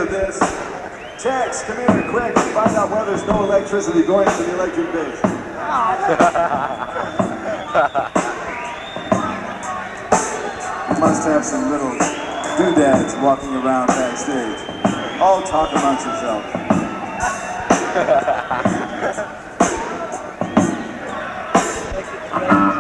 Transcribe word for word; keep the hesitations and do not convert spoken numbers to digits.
of this. Tex, come here quick and find out whether there's no electricity going to the electric bass. You must have some little doodads walking around backstage. All talk amongst yourselves. Thank you.